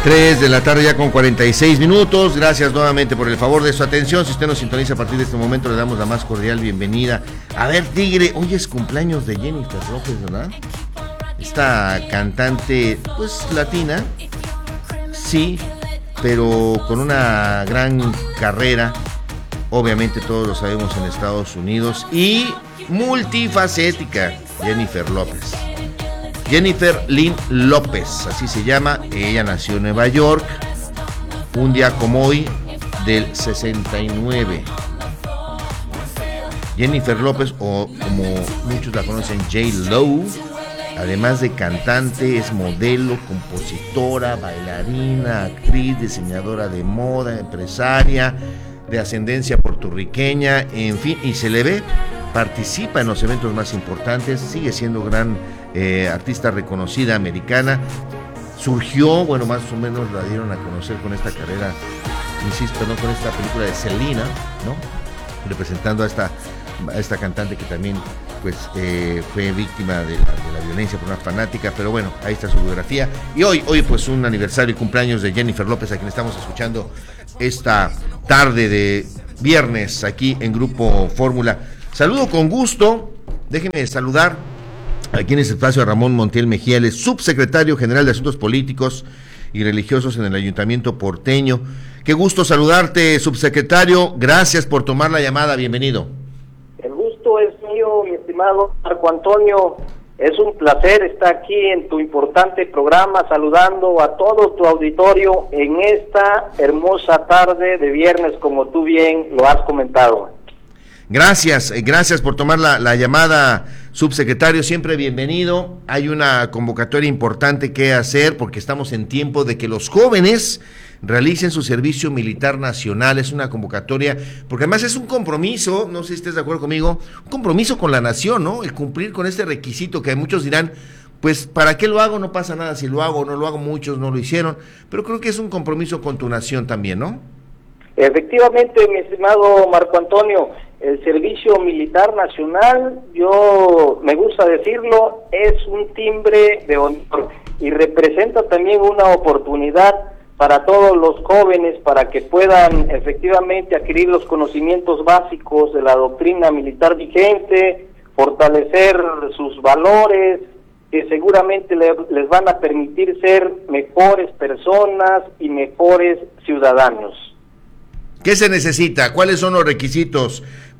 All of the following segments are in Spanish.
3 de la tarde ya con 46 minutos. Gracias nuevamente por el favor de su atención. Si usted nos sintoniza a partir de este momento, le damos la más cordial bienvenida. A ver, Tigre, hoy es cumpleaños de Jennifer López, ¿verdad? Esta cantante, pues, latina, sí, pero con una gran carrera, obviamente todos lo sabemos, en Estados Unidos, y multifacética, Jennifer López. Jennifer Lynn López, así se llama. Ella nació en Nueva York un día como hoy del 69. Jennifer López, o como muchos la conocen, J-Lo, además de cantante, es modelo, compositora, bailarina, actriz, diseñadora de moda, empresaria de ascendencia puertorriqueña, en fin, y se le ve, participa en los eventos más importantes, sigue siendo gran artista reconocida americana. Surgió, bueno, más o menos la dieron a conocer con esta carrera, insisto, ¿no?, con esta película de Selena, ¿no?, representando a esta cantante que también, pues, fue víctima de la violencia por una fanática. Pero bueno, ahí está su biografía. Y hoy pues un aniversario y cumpleaños de Jennifer López, a quien estamos escuchando esta tarde de viernes aquí en Grupo Fórmula. Saludo con gusto, déjenme saludar aquí en este espacio a Ramón Montiel Mejía, el subsecretario general de Asuntos Políticos y Religiosos en el Ayuntamiento porteño. Qué gusto saludarte, subsecretario, gracias por tomar la llamada, bienvenido. El gusto es mío, mi estimado Marco Antonio, es un placer estar aquí en tu importante programa, saludando a todo tu auditorio en esta hermosa tarde de viernes, como tú bien lo has comentado. Gracias por tomar la llamada, subsecretario, siempre bienvenido. Hay una convocatoria importante que hacer porque estamos en tiempo de que los jóvenes realicen su servicio militar nacional. Es una convocatoria, porque además es un compromiso, no sé si estés de acuerdo conmigo, un compromiso con la nación, ¿no? El cumplir con este requisito que muchos dirán, pues, ¿para qué lo hago? No pasa nada si lo hago o no lo hago, muchos no lo hicieron, pero creo que es un compromiso con tu nación también, ¿no? Efectivamente, mi estimado Marco Antonio, el servicio militar nacional, yo me gusta decirlo, es un timbre de honor y representa también una oportunidad para todos los jóvenes para que puedan efectivamente adquirir los conocimientos básicos de la doctrina militar vigente, fortalecer sus valores, que seguramente les van a permitir ser mejores personas y mejores ciudadanos. ¿Qué se necesita? ¿Cuáles son los requisitos,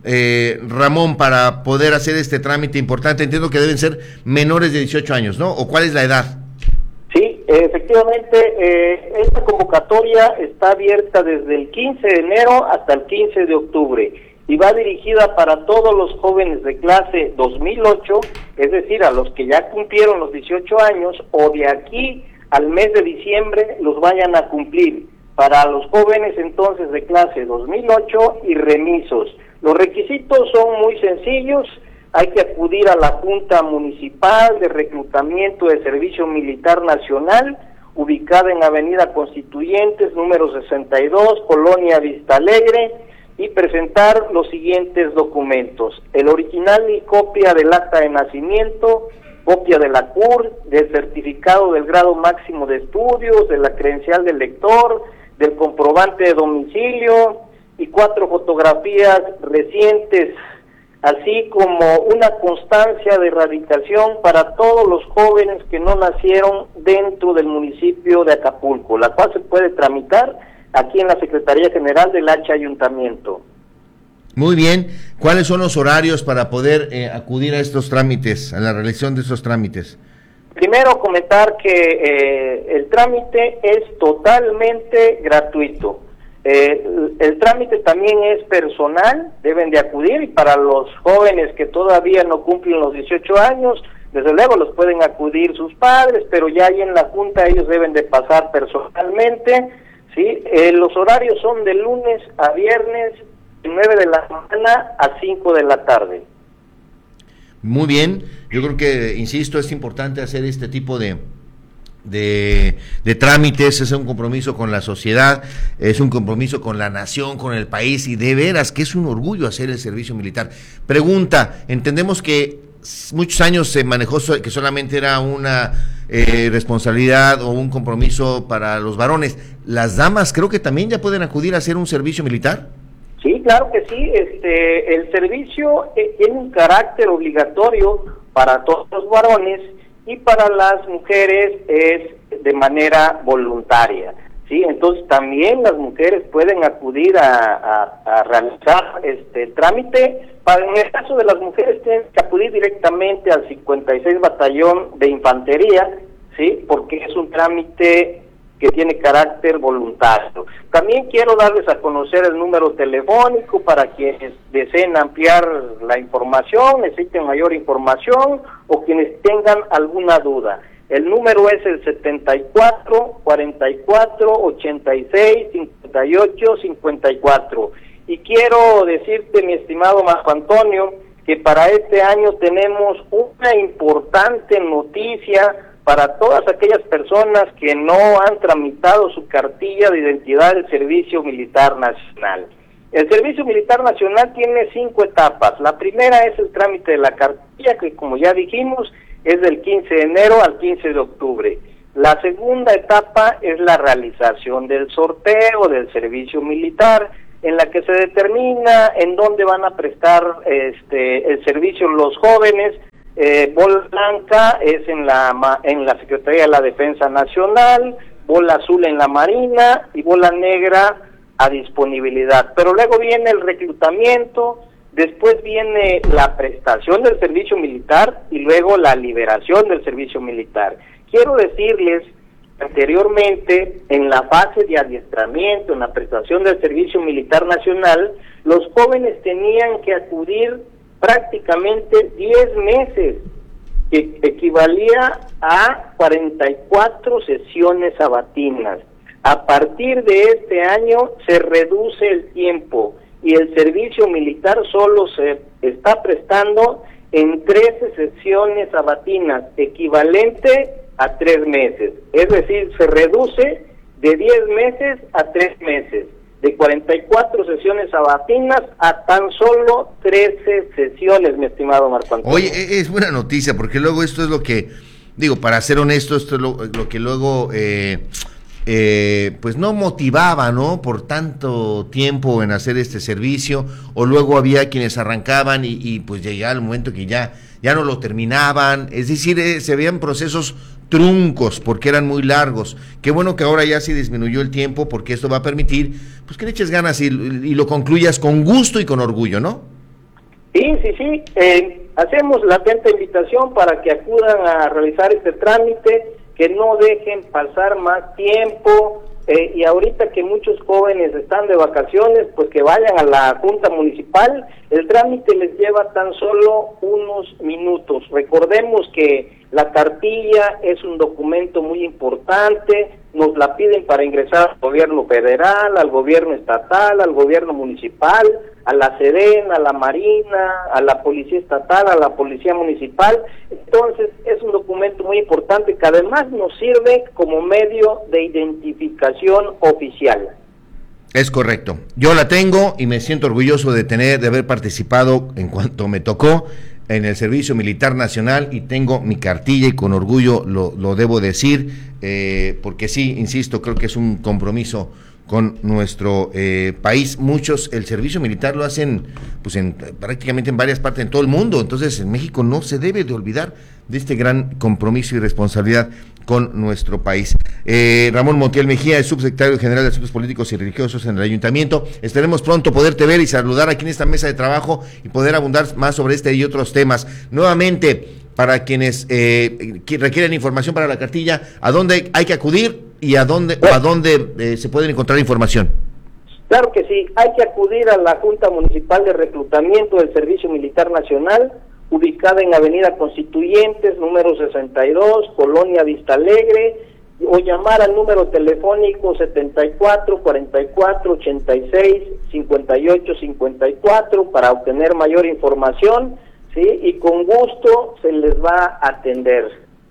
Ramón, para poder hacer este trámite importante? Entiendo que deben ser menores de 18 años, ¿no? ¿O cuál es la edad? Sí, efectivamente, esta convocatoria está abierta desde el 15 de enero hasta el 15 de octubre y va dirigida para todos los jóvenes de clase 2008, es decir, a los que ya cumplieron los 18 años o de aquí al mes de diciembre los vayan a cumplir. Para los jóvenes entonces de clase 2008 y remisos. Los requisitos son muy sencillos, hay que acudir a la Junta Municipal de Reclutamiento de Servicio Militar Nacional, ubicada en Avenida Constituyentes, número 62, Colonia Vista Alegre, y presentar los siguientes documentos: el original y copia del acta de nacimiento, copia de la CUR, del certificado del grado máximo de estudios, de la credencial del lector, del comprobante de domicilio y 4 fotografías recientes, así como una constancia de radicación para todos los jóvenes que no nacieron dentro del municipio de Acapulco, la cual se puede tramitar aquí en la Secretaría General del Ayuntamiento. Muy bien. ¿Cuáles son los horarios para poder acudir a estos trámites, a la realización de estos trámites? Primero, comentar que el trámite es totalmente gratuito. El trámite también es personal, deben de acudir, y para los jóvenes que todavía no cumplen los 18 años, desde luego los pueden acudir sus padres, pero ya ahí en la Junta ellos deben de pasar personalmente, ¿sí? Los horarios son de lunes a viernes, de 9 de la mañana a 5 de la tarde. Muy bien, yo creo que, insisto, es importante hacer este tipo de trámites. Es un compromiso con la sociedad, es un compromiso con la nación, con el país, y de veras que es un orgullo hacer el servicio militar. Pregunta, entendemos que muchos años se manejó que solamente era una responsabilidad o un compromiso para los varones, ¿las damas creo que también ya pueden acudir a hacer un servicio militar? Sí, claro que sí. El servicio tiene un carácter obligatorio para todos los varones y para las mujeres es de manera voluntaria. Sí, entonces también las mujeres pueden acudir a realizar este trámite. En el caso de las mujeres tienen que acudir directamente al 56 Batallón de Infantería, sí, porque es un trámite que tiene carácter voluntario. También quiero darles a conocer el número telefónico para quienes deseen ampliar la información, necesiten mayor información o quienes tengan alguna duda. El número es el 74 44 86 58 54. Y quiero decirte, mi estimado Marco Antonio, que para este año tenemos una importante noticia para todas aquellas personas que no han tramitado su cartilla de identidad del Servicio Militar Nacional. El Servicio Militar Nacional tiene 5 etapas. La primera es el trámite de la cartilla, que como ya dijimos, es del 15 de enero al 15 de octubre. La segunda etapa es la realización del sorteo del servicio militar, en la que se determina en dónde van a prestar el servicio los jóvenes. Bola blanca es en la Secretaría de la Defensa Nacional, bola azul en la Marina y bola negra a disponibilidad. Pero luego viene el reclutamiento, después viene la prestación del servicio militar y luego la liberación del servicio militar. Quiero decirles, anteriormente, en la fase de adiestramiento, en la prestación del servicio militar nacional, los jóvenes tenían que acudir prácticamente 10 meses, que equivalía a 44 sesiones sabatinas. A partir de este año se reduce el tiempo y el servicio militar solo se está prestando en 13 sesiones sabatinas, equivalente a 3 meses. Es decir, se reduce de 10 meses a 3 meses. De 44 sesiones sabatinas a tan solo 13 sesiones, mi estimado Marco Antonio. Oye, es buena noticia, porque luego esto es lo que, digo, para ser honesto, esto es lo que luego, pues no motivaba, ¿no? Por tanto tiempo en hacer este servicio, o luego había quienes arrancaban y pues llegaba el momento que ya no lo terminaban, es decir, se veían procesos truncos porque eran muy largos. Qué bueno que ahora ya se disminuyó el tiempo, porque esto va a permitir pues que le eches ganas y lo concluyas con gusto y con orgullo, ¿no? Sí. Hacemos la atenta invitación para que acudan a realizar este trámite, que no dejen pasar más tiempo, y ahorita que muchos jóvenes están de vacaciones, pues que vayan a la Junta Municipal. El trámite les lleva tan solo unos minutos. Recordemos que la cartilla es un documento muy importante, nos la piden para ingresar al gobierno federal, al gobierno estatal, al gobierno municipal, a la Sedena, a la Marina, a la Policía Estatal, a la Policía Municipal. Entonces es un documento muy importante que además nos sirve como medio de identificación oficial. Es correcto. Yo la tengo y me siento orgulloso de haber participado en cuanto me tocó en el Servicio Militar Nacional, y tengo mi cartilla y con orgullo lo debo decir, porque sí, insisto, creo que es un compromiso con nuestro país. Muchos el servicio militar lo hacen pues prácticamente en varias partes en todo el mundo, entonces en México no se debe de olvidar de este gran compromiso y responsabilidad con nuestro país. Ramón Montiel Mejía es subsecretario general de Asuntos Políticos y Religiosos en el Ayuntamiento. Esperemos pronto poderte ver y saludar aquí en esta mesa de trabajo y poder abundar más sobre este y otros temas. Nuevamente, para quienes requieren información para la cartilla, ¿a dónde hay que acudir y a dónde se pueden encontrar información? Claro que sí, hay que acudir a la Junta Municipal de Reclutamiento del Servicio Militar Nacional, ubicada en Avenida Constituyentes, número 62, Colonia Vista Alegre, o llamar al número telefónico 74 44 86 58 54 para obtener mayor información, ¿sí? Y con gusto se les va a atender.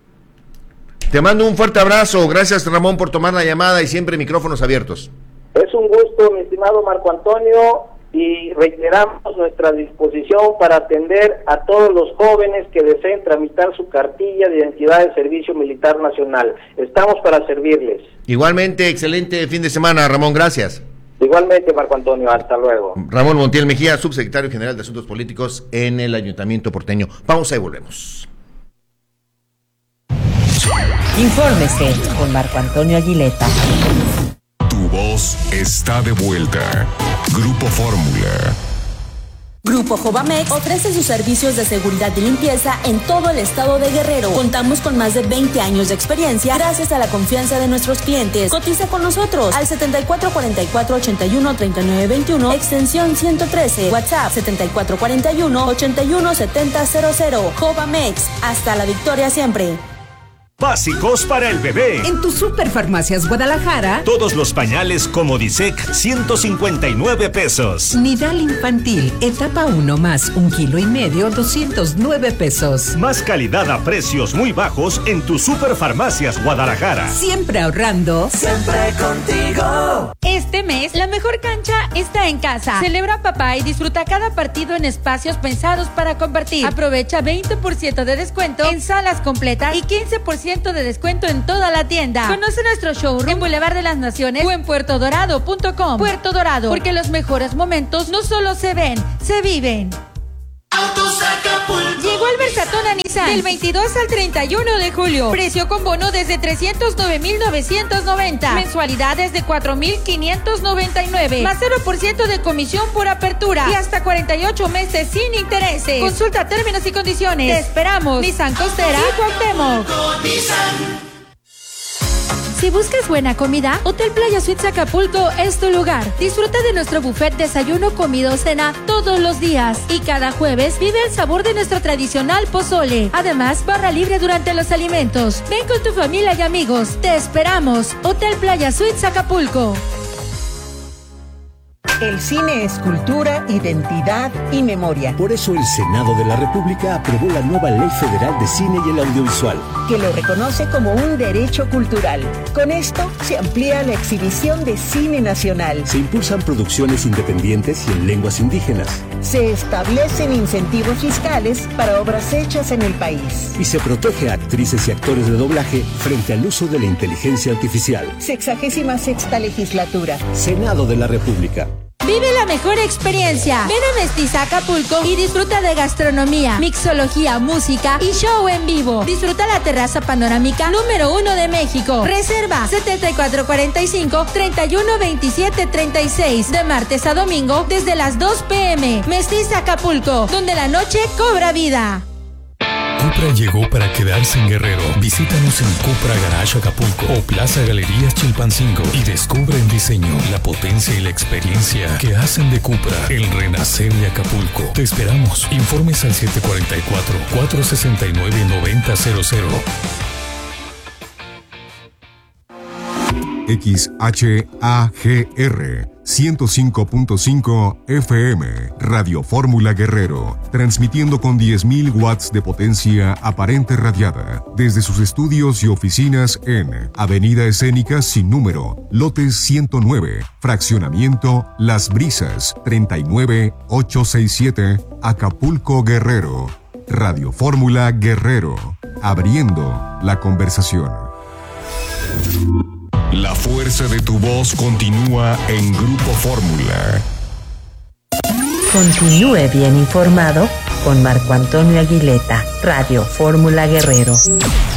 Te mando un fuerte abrazo, gracias Ramón por tomar la llamada y siempre micrófonos abiertos. Es un gusto, mi estimado Marco Antonio, y reiteramos nuestra disposición para atender a todos los jóvenes que deseen tramitar su cartilla de identidad de Servicio Militar Nacional. Estamos para servirles. Igualmente, excelente fin de semana, Ramón, gracias. Igualmente, Marco Antonio, hasta luego. Ramón Montiel Mejía, subsecretario general de Asuntos Políticos en el Ayuntamiento porteño. Pausa y volvemos. Infórmese con Marco Antonio Aguileta. Tu voz está de vuelta. Grupo Fórmula. Grupo Jovamex ofrece sus servicios de seguridad y limpieza en todo el estado de Guerrero. Contamos con más de 20 años de experiencia gracias a la confianza de nuestros clientes. Cotiza con nosotros al 7444-813921, extensión 113, WhatsApp 7441-817000. Jovamex, hasta la victoria siempre. Básicos para el bebé. En tu Superfarmacias Guadalajara, Todos los pañales Comodisec, 159 pesos. Nidal infantil, etapa 1 más 1,5 kilos, 209 pesos. Más calidad a precios muy bajos en tu Superfarmacias Guadalajara. Siempre ahorrando. Siempre contigo. Este mes, la mejor cancha está en casa. Celebra papá y disfruta cada partido en espacios pensados para compartir. Aprovecha 20% de descuento en salas completas y 15% de descuento en toda la tienda. Conoce nuestro showroom en Boulevard de las Naciones o en puertodorado.com. Puerto Dorado, porque los mejores momentos no solo se ven, se viven. Autos Acapulco. Llegó el Versatona Nissan del 22 al 31 de julio. Precio con bono desde 309,990. Mensualidades de 4,599. Más 0% de comisión por apertura. Y hasta 48 meses sin intereses. Consulta términos y condiciones. Te esperamos. Nissan Costera y Cuauhtémoc. Si buscas buena comida, Hotel Playa Suites Acapulco es tu lugar. Disfruta de nuestro buffet desayuno, comida o cena todos los días. Y cada jueves vive el sabor de nuestro tradicional pozole. Además, barra libre durante los alimentos. Ven con tu familia y amigos. Te esperamos. Hotel Playa Suites Acapulco. El cine es cultura, identidad y memoria. Por eso el Senado de la República aprobó la nueva Ley Federal de Cine y el Audiovisual, que lo reconoce como un derecho cultural. Con esto se amplía la exhibición de cine nacional. Se impulsan producciones independientes y en lenguas indígenas. Se establecen incentivos fiscales para obras hechas en el país. Y se protege a actrices y actores de doblaje frente al uso de la inteligencia artificial. 66ª legislatura. Senado de la República. Vive la mejor experiencia. Ven a Mestiza Acapulco y disfruta de gastronomía, mixología, música y show en vivo. Disfruta la terraza panorámica número 1 de México. Reserva 7445-312736 de martes a domingo desde las 2 p.m. Mestiza Acapulco, donde la noche cobra vida. Cupra llegó para quedarse en Guerrero. Visítanos en Cupra Garage Acapulco o Plaza Galerías Chilpancingo y descubre en diseño la potencia y la experiencia que hacen de Cupra el renacer de Acapulco. Te esperamos. Informes al 744-469-9000. XHAGR 105.5 FM, Radio Fórmula Guerrero, transmitiendo con 10.000 watts de potencia aparente radiada, desde sus estudios y oficinas en Avenida Escénica sin número, lotes 109, fraccionamiento Las Brisas, 39867, Acapulco, Guerrero. Radio Fórmula Guerrero, abriendo la conversación. La fuerza de tu voz continúa en Grupo Fórmula. Continúe bien informado con Marco Antonio Aguileta, Radio Fórmula Guerrero.